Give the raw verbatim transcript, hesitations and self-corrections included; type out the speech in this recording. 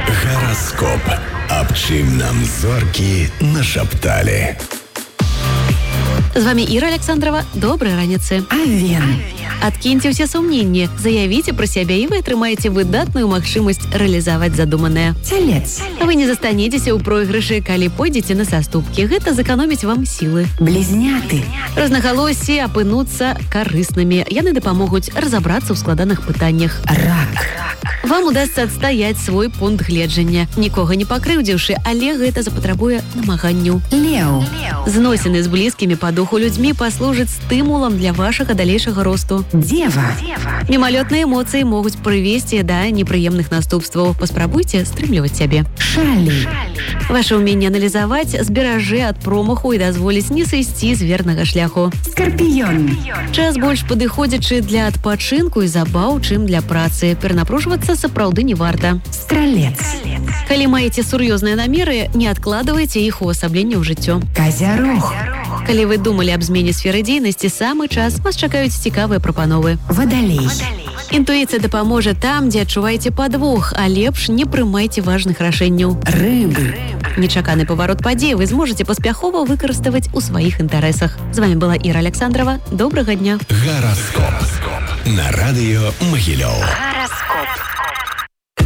Гараскоп. Аб чым нам зоркі нашапталі. З вами Іра Александрова. Доброй раніцы. Авен. Адкіньце ўсе сумненні, заявіце пра сябе, і вы атрымаеце выдатную магчымасць рэалізаваць задуманае. Целец. Вы не застанецеся ў пройгрышы, калі пойдзеце на саступкі. Гэта зэканоміць вам сілы. Блізняты. Рознагалоссі апынуцца карыснымі. Яны дапамогуць разабрацца ў складаных пытаннях. Рак. Вам удасца адстаяць свой пункт гледжання, нікога не пакрыўдзіўшы, але гэта запатрабуе намаганню. Леў. Зносіны з блізкімі па духу людзьмі паслужыць стымулам для вашага далейшага росту. Дева. Мімалётныя эмоцыі могуць прывесці да непрыемных наступстваў. Паспрабуйце стрымліваць сябе. Шалі. Ваше ўменне аналізаваць зберажэ ад промаху і дазволіць не сысці з вернага шляху. Скарпіён. Час больш падыходзячы для адпачынку і забаў, чым для працы. Перанапружвацца сапраўды не варта. Стралец. Калі маеце сур'ёзныя намеры, не адкладвайце іх увасабленне ў жыццё. Казярог. Калі вы думалі аб змене сферы дзейнасці, самы час, вас чакаюць цікавыя прапановы. Вадалей. Інтуіцыя дапаможа там, дзе адчуваеце падвох, а лепш не прымайце важных рашэнняў. Рыбы. Нечаканы паварот падзей вы зможаце паспяхова выкарыставаць у сваіх інтарэсах. З вами была Іра Александрова. Добрага дня. Гараскоп. На радыё Магілёў. Гараскоп.